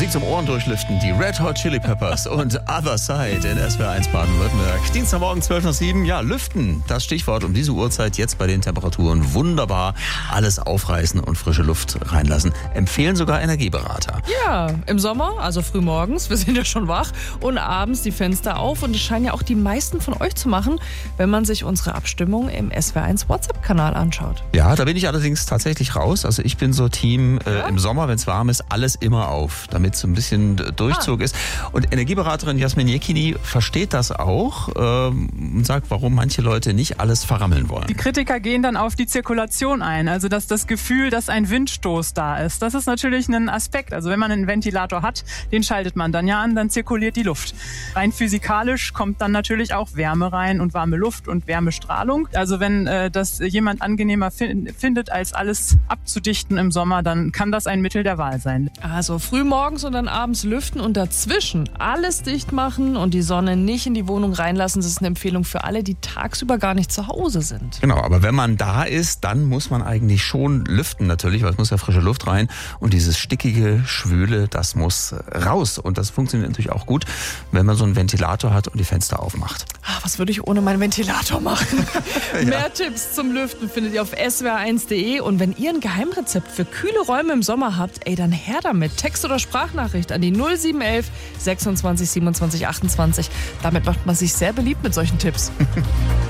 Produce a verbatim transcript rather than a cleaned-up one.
Musik zum Ohren durchlüften. Die Red Hot Chili Peppers und Other Side in S W R eins Baden-Württemberg. Dienstagmorgen zwölf nach sieben. Ja, lüften. Das Stichwort um diese Uhrzeit jetzt bei den Temperaturen. Wunderbar. Alles aufreißen und frische Luft reinlassen. Empfehlen sogar Energieberater. Ja, im Sommer, also früh morgens, wir sind ja schon wach, und abends die Fenster auf. Und das scheinen ja auch die meisten von euch zu machen, wenn man sich unsere Abstimmung im S W R eins WhatsApp-Kanal anschaut. Ja, da bin ich allerdings tatsächlich raus. Also ich bin so Team äh, Ja? im Sommer, wenn es warm ist, alles immer auf, damit so ein bisschen Durchzug Ah. ist. Und Energieberaterin Jasmin Jekini versteht das auch ähm, und sagt, warum manche Leute nicht alles verrammeln wollen. Die Kritiker gehen dann auf die Zirkulation ein, also dass das Gefühl, dass ein Windstoß da ist. Das ist natürlich ein Aspekt. Also wenn man einen Ventilator hat, den schaltet man dann ja an, dann zirkuliert die Luft. Rein physikalisch kommt dann natürlich auch Wärme rein und warme Luft und Wärmestrahlung. Also wenn äh, das jemand angenehmer fin- findet, als alles abzudichten im Sommer, dann kann das ein Mittel der Wahl sein. Also früh morgens und dann abends lüften und dazwischen alles dicht machen und die Sonne nicht in die Wohnung reinlassen. Das ist eine Empfehlung für alle, die tagsüber gar nicht zu Hause sind. Genau, aber wenn man da ist, dann muss man eigentlich schon lüften natürlich, weil es muss ja frische Luft rein und dieses stickige, schwüle, das muss raus. Und das funktioniert natürlich auch gut, wenn man so einen Ventilator hat und die Fenster aufmacht. Ach, was würde ich ohne meinen Ventilator machen? Ja. Mehr Tipps zum Lüften findet ihr auf s w r eins punkt de. Und wenn ihr ein Geheimrezept für kühle Räume im Sommer habt, ey, dann her damit. Text oder Sprachnachricht an die null sieben eins eins sechsundzwanzig siebenundzwanzig achtundzwanzig. Damit macht man sich sehr beliebt mit solchen Tipps.